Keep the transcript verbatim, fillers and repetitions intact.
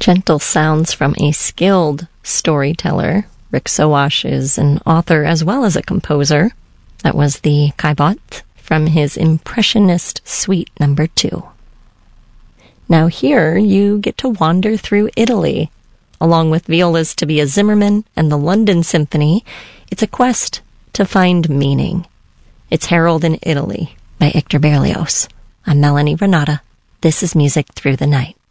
Gentle sounds from a skilled storyteller. Rick Sowash is an author as well as a composer. That was the Caillebotte from his Impressionist Suite number two. Now here you get to wander through Italy. Along with Viola's Tobias Zimmerman and the London Symphony, it's a quest to find meaning. It's Harold in Italy by Hector Berlioz. I'm Melanie Renata. This is Music Through the Night.